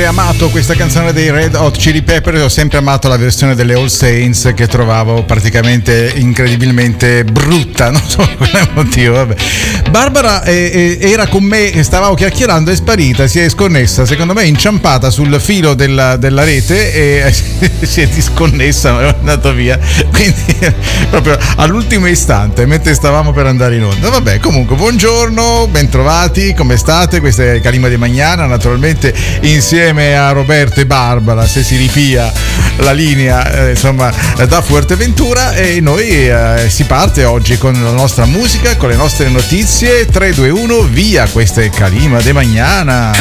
amato questa canzone dei Red Hot Chili Peppers, ho sempre amato la versione delle All Saints che trovavo praticamente incredibilmente brutta, non so per quale motivo. Vabbè. Barbara era con me, stavamo chiacchierando, è sparita, si è sconnessa, secondo me è inciampata sul filo della rete e si è disconnessa, è andato via, quindi proprio all'ultimo istante mentre stavamo per andare in onda. Vabbè, comunque buongiorno, bentrovati, come state? Questa è Calima di Magnana, naturalmente insieme a Roberto e Barbara, se si ripia la linea insomma da Fuerteventura, e noi si parte oggi con la nostra musica, con le nostre notizie. 3, 2, 1, via, questa è Calima de Magnana.